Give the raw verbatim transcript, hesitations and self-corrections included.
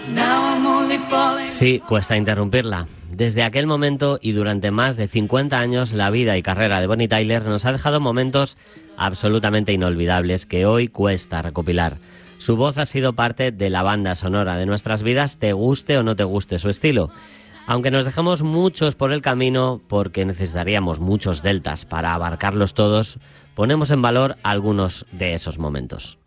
Sí, cuesta interrumpirla. Desde aquel momento y durante más de cincuenta años, la vida y carrera de Bonnie Tyler nos ha dejado momentos absolutamente inolvidables que hoy cuesta recopilar. Su voz ha sido parte de la banda sonora de nuestras vidas, te guste o no te guste su estilo. Aunque nos dejemos muchos por el camino, porque necesitaríamos muchos deltas para abarcarlos todos, ponemos en valor algunos de esos momentos.